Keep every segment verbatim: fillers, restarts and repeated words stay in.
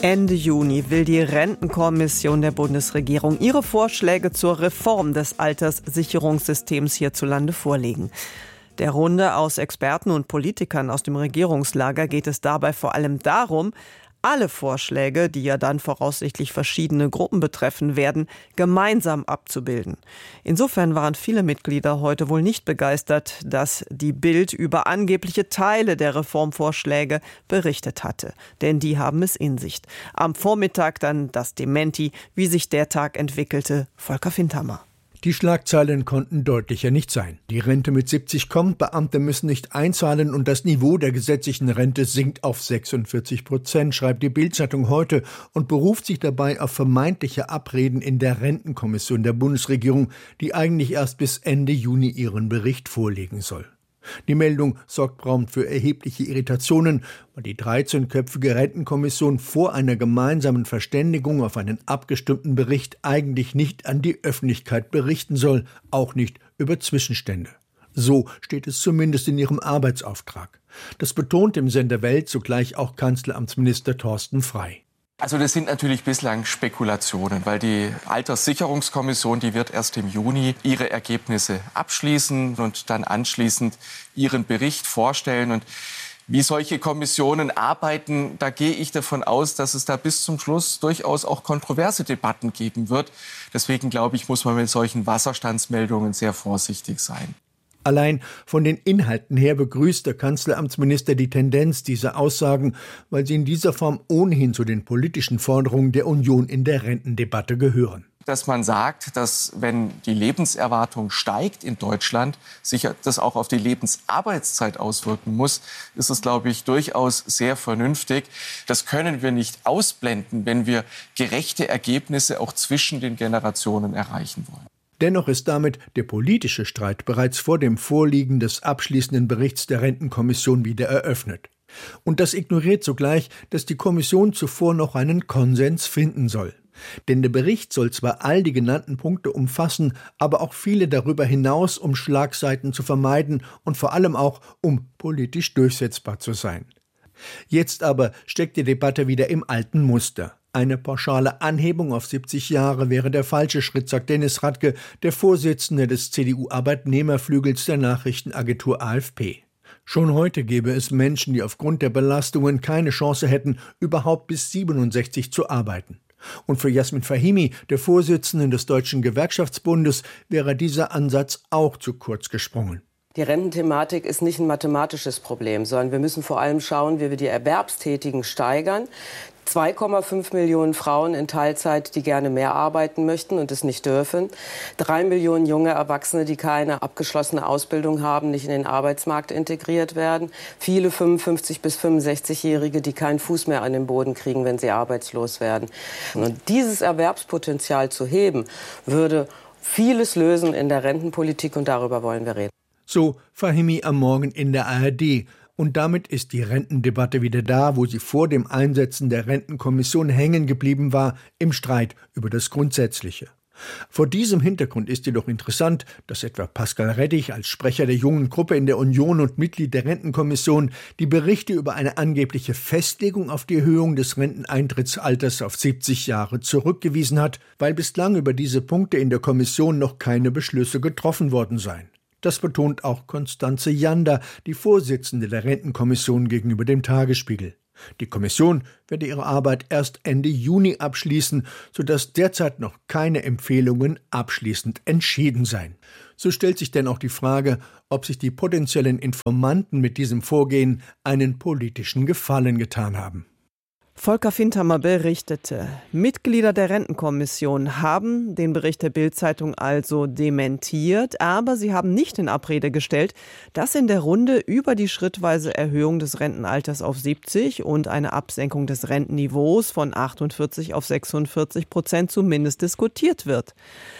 Ende Juni will die Rentenkommission der Bundesregierung ihre Vorschläge zur Reform des Alterssicherungssystems hierzulande vorlegen. Der Runde aus Experten und Politikern aus dem Regierungslager geht es dabei vor allem darum, alle Vorschläge, die ja dann voraussichtlich verschiedene Gruppen betreffen werden, gemeinsam abzubilden. Insofern waren viele Mitglieder heute wohl nicht begeistert, dass die Bild über angebliche Teile der Reformvorschläge berichtet hatte. Denn die haben es in sich. Am Vormittag dann das Dementi, wie sich der Tag entwickelte. Volker Findhammer. Die Schlagzeilen konnten deutlicher nicht sein. Die Rente mit siebzig kommt, Beamte müssen nicht einzahlen und das Niveau der gesetzlichen Rente sinkt auf sechsundvierzig Prozent, schreibt die Bild-Zeitung heute und beruft sich dabei auf vermeintliche Abreden in der Rentenkommission der Bundesregierung, die eigentlich erst bis Ende Juni ihren Bericht vorlegen soll. Die Meldung sorgt prompt für erhebliche Irritationen, weil die dreizehnköpfige Rentenkommission vor einer gemeinsamen Verständigung auf einen abgestimmten Bericht eigentlich nicht an die Öffentlichkeit berichten soll, auch nicht über Zwischenstände. So steht es zumindest in ihrem Arbeitsauftrag. Das betont im Sender Welt zugleich auch Kanzleramtsminister Thorsten Frey. Also das sind natürlich bislang Spekulationen, weil die Alterssicherungskommission, die wird erst im Juni ihre Ergebnisse abschließen und dann anschließend ihren Bericht vorstellen. Und wie solche Kommissionen arbeiten, da gehe ich davon aus, dass es da bis zum Schluss durchaus auch kontroverse Debatten geben wird. Deswegen glaube ich, muss man mit solchen Wasserstandsmeldungen sehr vorsichtig sein. Allein von den Inhalten her begrüßt der Kanzleramtsminister die Tendenz dieser Aussagen, weil sie in dieser Form ohnehin zu den politischen Forderungen der Union in der Rentendebatte gehören. Dass man sagt, dass wenn die Lebenserwartung steigt in Deutschland, sich das auch auf die Lebensarbeitszeit auswirken muss, ist es, glaube ich, durchaus sehr vernünftig. Das können wir nicht ausblenden, wenn wir gerechte Ergebnisse auch zwischen den Generationen erreichen wollen. Dennoch ist damit der politische Streit bereits vor dem Vorliegen des abschließenden Berichts der Rentenkommission wieder eröffnet. Und das ignoriert zugleich, dass die Kommission zuvor noch einen Konsens finden soll. Denn der Bericht soll zwar all die genannten Punkte umfassen, aber auch viele darüber hinaus, um Schlagseiten zu vermeiden und vor allem auch, um politisch durchsetzbar zu sein. Jetzt aber steckt die Debatte wieder im alten Muster. Eine pauschale Anhebung auf siebzig Jahre wäre der falsche Schritt, sagt Dennis Radke, der Vorsitzende des C D U-Arbeitnehmerflügels der Nachrichtenagentur A F P. Schon heute gäbe es Menschen, die aufgrund der Belastungen keine Chance hätten, überhaupt bis siebenundsechzig zu arbeiten. Und für Jasmin Fahimi, der Vorsitzenden des Deutschen Gewerkschaftsbundes, wäre dieser Ansatz auch zu kurz gesprungen. Die Rententhematik ist nicht ein mathematisches Problem, sondern wir müssen vor allem schauen, wie wir die Erwerbstätigen steigern. zwei Komma fünf Millionen Frauen in Teilzeit, die gerne mehr arbeiten möchten und es nicht dürfen. drei Millionen junge Erwachsene, die keine abgeschlossene Ausbildung haben, nicht in den Arbeitsmarkt integriert werden. Viele fünfundfünfzig- bis fünfundsechzigjährige, die keinen Fuß mehr an den Boden kriegen, wenn sie arbeitslos werden. Und dieses Erwerbspotenzial zu heben, würde vieles lösen in der Rentenpolitik und darüber wollen wir reden. So Fahimi am Morgen in der A R D. Und damit ist die Rentendebatte wieder da, wo sie vor dem Einsetzen der Rentenkommission hängen geblieben war, im Streit über das Grundsätzliche. Vor diesem Hintergrund ist jedoch interessant, dass etwa Pascal Rettich als Sprecher der jungen Gruppe in der Union und Mitglied der Rentenkommission die Berichte über eine angebliche Festlegung auf die Erhöhung des Renteneintrittsalters auf siebzig Jahre zurückgewiesen hat, weil bislang über diese Punkte in der Kommission noch keine Beschlüsse getroffen worden seien. Das betont auch Constanze Jander, die Vorsitzende der Rentenkommission, gegenüber dem Tagesspiegel. Die Kommission werde ihre Arbeit erst Ende Juni abschließen, sodass derzeit noch keine Empfehlungen abschließend entschieden seien. So stellt sich denn auch die Frage, ob sich die potenziellen Informanten mit diesem Vorgehen einen politischen Gefallen getan haben. Volker Findhammer berichtete, Mitglieder der Rentenkommission haben den Bericht der Bild-Zeitung also dementiert, aber sie haben nicht in Abrede gestellt, dass in der Runde über die schrittweise Erhöhung des Rentenalters auf siebzig und eine Absenkung des Rentenniveaus von achtundvierzig auf sechsundvierzig Prozent zumindest diskutiert wird.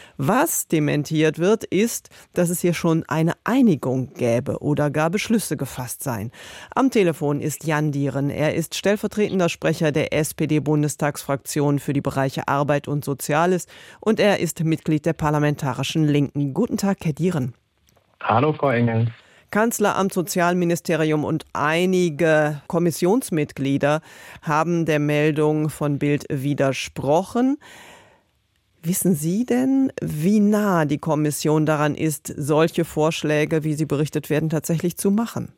Was dementiert wird, ist, dass es hier schon eine Einigung gäbe oder gar Beschlüsse gefasst seien. Am Telefon ist Jan Dieren. Er ist stellvertretender Sprecher der S P D-Bundestagsfraktion für die Bereiche Arbeit und Soziales und er ist Mitglied der Parlamentarischen Linken. Guten Tag, Herr Dieren. Hallo, Frau Engel. Kanzleramt, Sozialministerium und einige Kommissionsmitglieder haben der Meldung von Bild widersprochen. Wissen Sie denn, wie nah die Kommission daran ist, solche Vorschläge, wie sie berichtet werden, tatsächlich zu machen?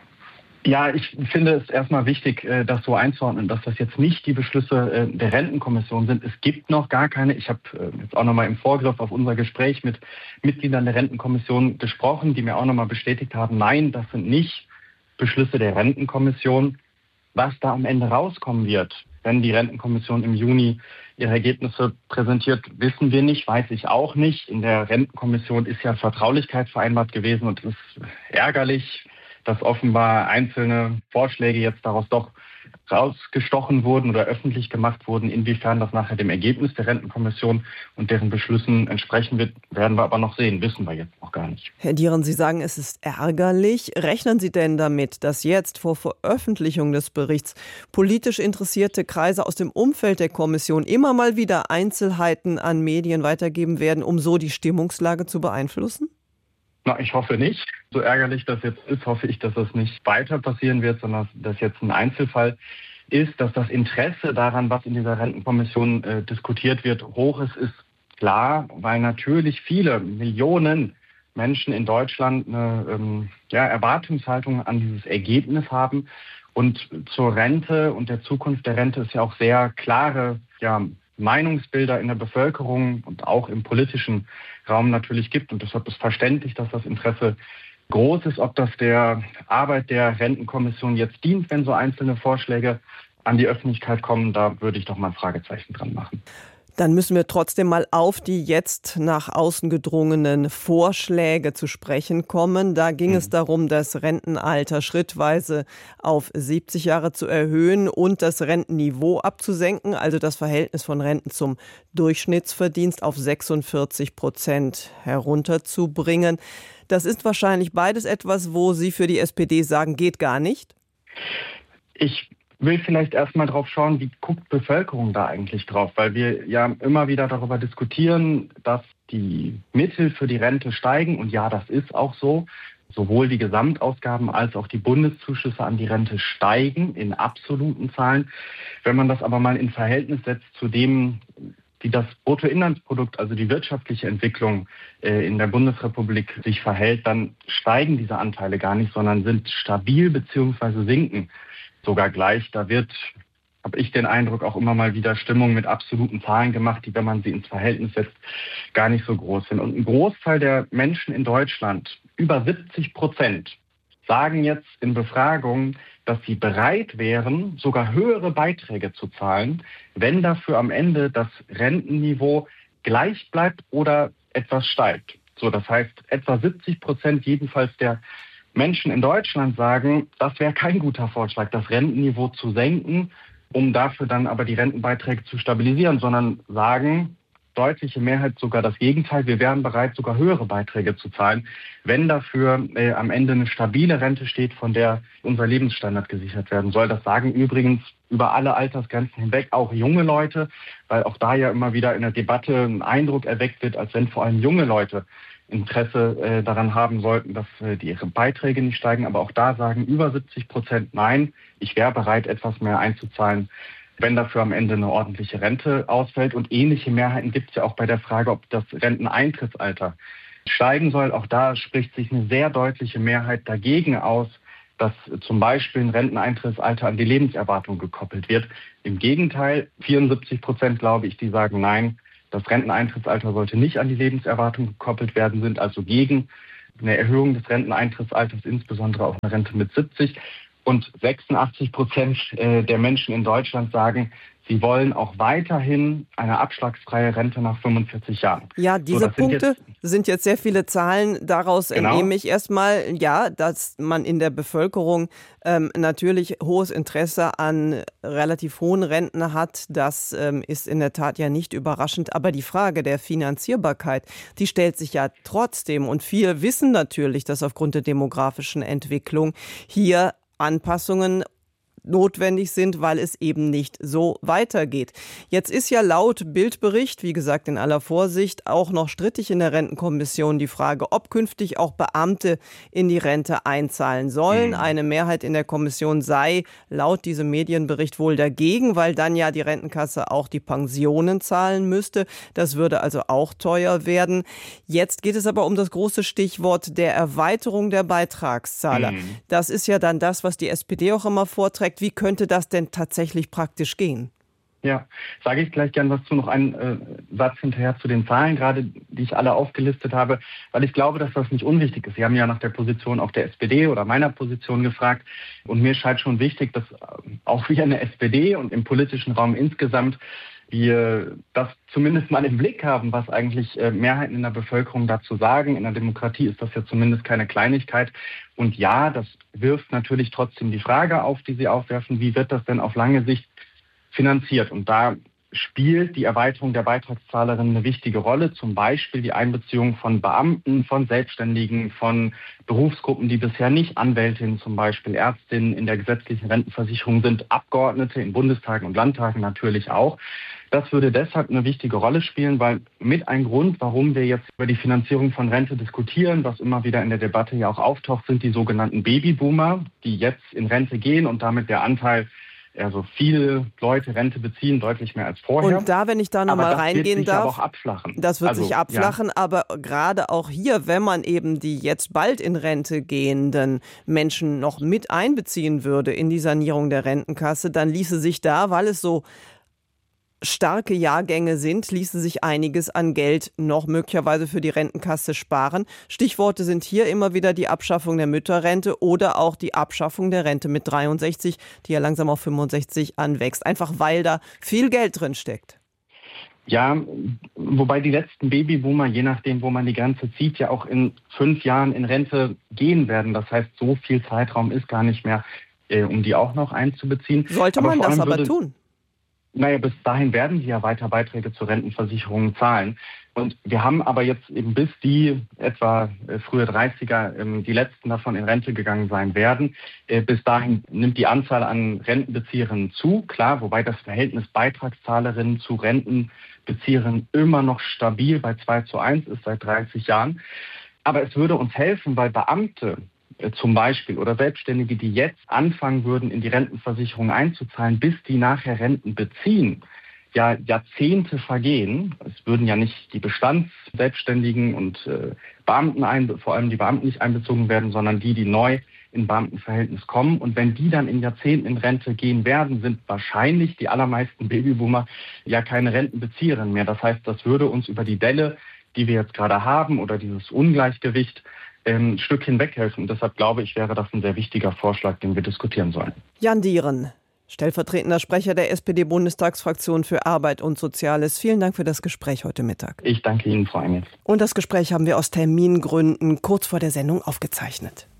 Ja, ich finde es erstmal wichtig, das so einzuordnen, dass das jetzt nicht die Beschlüsse der Rentenkommission sind. Es gibt noch gar keine. Ich habe jetzt auch nochmal im Vorgriff auf unser Gespräch mit Mitgliedern der Rentenkommission gesprochen, die mir auch nochmal bestätigt haben, nein, das sind nicht Beschlüsse der Rentenkommission. Was da am Ende rauskommen wird, wenn die Rentenkommission im Juni ihre Ergebnisse präsentiert, wissen wir nicht, weiß ich auch nicht. In der Rentenkommission ist ja Vertraulichkeit vereinbart gewesen und es ist ärgerlich, dass offenbar einzelne Vorschläge jetzt daraus doch rausgestochen wurden oder öffentlich gemacht wurden. Inwiefern das nachher dem Ergebnis der Rentenkommission und deren Beschlüssen entsprechen wird, werden wir aber noch sehen. Wissen wir jetzt noch gar nicht. Herr Dieren, Sie sagen, es ist ärgerlich. Rechnen Sie denn damit, dass jetzt vor Veröffentlichung des Berichts politisch interessierte Kreise aus dem Umfeld der Kommission immer mal wieder Einzelheiten an Medien weitergeben werden, um so die Stimmungslage zu beeinflussen? Na, ich hoffe nicht. So ärgerlich das jetzt ist, hoffe ich, dass das nicht weiter passieren wird, sondern dass das jetzt ein Einzelfall ist, dass das Interesse daran, was in dieser Rentenkommission äh, diskutiert wird, hoch ist, ist klar, weil natürlich viele Millionen Menschen in Deutschland eine ähm, ja, Erwartungshaltung an dieses Ergebnis haben. Und zur Rente und der Zukunft der Rente ist ja auch sehr klare ja, Meinungsbilder in der Bevölkerung und auch im politischen Raum natürlich gibt. Und deshalb ist verständlich, dass das Interesse groß ist. Ob das der Arbeit der Rentenkommission jetzt dient, wenn so einzelne Vorschläge an die Öffentlichkeit kommen, da würde ich doch mal ein Fragezeichen dran machen. Dann müssen wir trotzdem mal auf die jetzt nach außen gedrungenen Vorschläge zu sprechen kommen. Da ging mhm. es darum, das Rentenalter schrittweise auf siebzig Jahre zu erhöhen und das Rentenniveau abzusenken, also das Verhältnis von Renten zum Durchschnittsverdienst auf sechsundvierzig Prozent herunterzubringen. Das ist wahrscheinlich beides etwas, wo Sie für die S P D sagen, geht gar nicht? Ich will vielleicht erstmal drauf schauen, wie guckt Bevölkerung da eigentlich drauf, weil wir ja immer wieder darüber diskutieren, dass die Mittel für die Rente steigen und ja, das ist auch so. Sowohl die Gesamtausgaben als auch die Bundeszuschüsse an die Rente steigen in absoluten Zahlen. Wenn man das aber mal in Verhältnis setzt zu dem, wie das Bruttoinlandsprodukt, also die wirtschaftliche Entwicklung äh, in der Bundesrepublik sich verhält, dann steigen diese Anteile gar nicht, sondern sind stabil bzw. sinken sogar gleich. Da wird, habe ich den Eindruck, auch immer mal wieder Stimmung mit absoluten Zahlen gemacht, die, wenn man sie ins Verhältnis setzt, gar nicht so groß sind. Und ein Großteil der Menschen in Deutschland, über siebzig Prozent, sagen jetzt in Befragungen, dass sie bereit wären, sogar höhere Beiträge zu zahlen, wenn dafür am Ende das Rentenniveau gleich bleibt oder etwas steigt. So, das heißt, etwa siebzig Prozent jedenfalls der Menschen in Deutschland sagen, das wäre kein guter Vorschlag, das Rentenniveau zu senken, um dafür dann aber die Rentenbeiträge zu stabilisieren, sondern sagen, deutliche Mehrheit sogar das Gegenteil, wir wären bereit, sogar höhere Beiträge zu zahlen, wenn dafür äh, am Ende eine stabile Rente steht, von der unser Lebensstandard gesichert werden soll. Das sagen übrigens über alle Altersgrenzen hinweg auch junge Leute, weil auch da ja immer wieder in der Debatte ein Eindruck erweckt wird, als wenn vor allem junge Leute Interesse äh, daran haben sollten, dass äh, die ihre Beiträge nicht steigen. Aber auch da sagen über siebzig Prozent nein, ich wäre bereit, etwas mehr einzuzahlen, wenn dafür am Ende eine ordentliche Rente ausfällt. Und ähnliche Mehrheiten gibt es ja auch bei der Frage, ob das Renteneintrittsalter steigen soll. Auch da spricht sich eine sehr deutliche Mehrheit dagegen aus, dass zum Beispiel ein Renteneintrittsalter an die Lebenserwartung gekoppelt wird. Im Gegenteil, vierundsiebzig Prozent glaube ich, die sagen nein, das Renteneintrittsalter sollte nicht an die Lebenserwartung gekoppelt werden, sind also gegen eine Erhöhung des Renteneintrittsalters, insbesondere auf eine Rente mit siebzig. Und sechsundachtzig Prozent der Menschen in Deutschland sagen, sie wollen auch weiterhin eine abschlagsfreie Rente nach fünfundvierzig Jahren. Ja, diese so, Punkte sind jetzt, sind jetzt sehr viele Zahlen. Daraus genau. entnehme ich erstmal, ja, dass man in der Bevölkerung ähm, natürlich hohes Interesse an relativ hohen Renten hat. Das ähm, ist in der Tat ja nicht überraschend. Aber die Frage der Finanzierbarkeit, die stellt sich ja trotzdem. Und viele wissen natürlich, dass aufgrund der demografischen Entwicklung hier Anpassungen notwendig sind, weil es eben nicht so weitergeht. Jetzt ist ja laut Bild-Bericht, wie gesagt in aller Vorsicht, auch noch strittig in der Rentenkommission die Frage, ob künftig auch Beamte in die Rente einzahlen sollen. Eine Mehrheit in der Kommission sei laut diesem Medienbericht wohl dagegen, weil dann ja die Rentenkasse auch die Pensionen zahlen müsste. Das würde also auch teuer werden. Jetzt geht es aber um das große Stichwort der Erweiterung der Beitragszahler. Mhm. Das ist ja dann das, was die S P D auch immer vorträgt. Wie könnte das denn tatsächlich praktisch gehen? Ja, sage ich gleich gern was zu, noch einen äh, Satz hinterher zu den Zahlen, gerade die ich alle aufgelistet habe, weil ich glaube, dass das nicht unwichtig ist. Sie haben ja nach der Position auch der S P D oder meiner Position gefragt und mir scheint schon wichtig, dass auch wir in der S P D und im politischen Raum insgesamt wir das zumindest mal im Blick haben, was eigentlich äh, Mehrheiten in der Bevölkerung dazu sagen. In der Demokratie ist das ja zumindest keine Kleinigkeit. Und ja, das wirft natürlich trotzdem die Frage auf, die Sie aufwerfen, wie wird das denn auf lange Sicht finanziert? Und da spielt die Erweiterung der Beitragszahlerinnen eine wichtige Rolle, zum Beispiel die Einbeziehung von Beamten, von Selbstständigen, von Berufsgruppen, die bisher nicht Anwältinnen, zum Beispiel Ärztinnen in der gesetzlichen Rentenversicherung sind, Abgeordnete in Bundestagen und Landtagen natürlich auch. Das würde deshalb eine wichtige Rolle spielen, weil mit ein Grund, warum wir jetzt über die Finanzierung von Rente diskutieren, was immer wieder in der Debatte ja auch auftaucht, sind die sogenannten Babyboomer, die jetzt in Rente gehen und damit der Anteil, also viele Leute Rente beziehen, deutlich mehr als vorher. Und da, wenn ich da nochmal reingehen darf, das wird sich aber auch abflachen. Das wird also, sich abflachen, ja. Aber gerade auch hier, wenn man eben die jetzt bald in Rente gehenden Menschen noch mit einbeziehen würde in die Sanierung der Rentenkasse, dann ließe sich da, weil es so starke Jahrgänge sind, ließe sich einiges an Geld noch möglicherweise für die Rentenkasse sparen. Stichworte sind hier immer wieder die Abschaffung der Mütterrente oder auch die Abschaffung der Rente mit dreiundsechzig, die ja langsam auf fünfundsechzig anwächst. Einfach weil da viel Geld drin steckt. Ja, wobei die letzten Babyboomer, je nachdem, wo man die Grenze zieht, ja auch in fünf Jahren in Rente gehen werden. Das heißt, so viel Zeitraum ist gar nicht mehr, äh, um die auch noch einzubeziehen. Sollte man das aber würde, tun? Naja, bis dahin werden sie ja weiter Beiträge zur Rentenversicherung zahlen. Und wir haben aber jetzt eben bis die etwa äh, frühe dreißiger, ähm, die letzten davon in Rente gegangen sein werden. Äh, bis dahin nimmt die Anzahl an Rentenbezieherinnen zu, klar, wobei das Verhältnis Beitragszahlerinnen zu Rentenbezieherinnen immer noch stabil bei zwei zu eins ist seit dreißig Jahren. Aber es würde uns helfen, weil Beamte zum Beispiel oder Selbstständige, die jetzt anfangen würden, in die Rentenversicherung einzuzahlen, bis die nachher Renten beziehen, ja Jahrzehnte vergehen. Es würden ja nicht die Bestandsselbstständigen und äh, Beamten, ein, vor allem die Beamten nicht einbezogen werden, sondern die, die neu in Beamtenverhältnis kommen. Und wenn die dann in Jahrzehnten in Rente gehen werden, sind wahrscheinlich die allermeisten Babyboomer ja keine Rentenbezieherinnen mehr. Das heißt, das würde uns über die Delle, die wir jetzt gerade haben, oder dieses Ungleichgewicht, ein Stück hinweghelfen. Und deshalb glaube ich, wäre das ein sehr wichtiger Vorschlag, den wir diskutieren sollen. Jan Dieren, stellvertretender Sprecher der S P D-Bundestagsfraktion für Arbeit und Soziales. Vielen Dank für das Gespräch heute Mittag. Ich danke Ihnen, Frau Engels. Und das Gespräch haben wir aus Termingründen kurz vor der Sendung aufgezeichnet.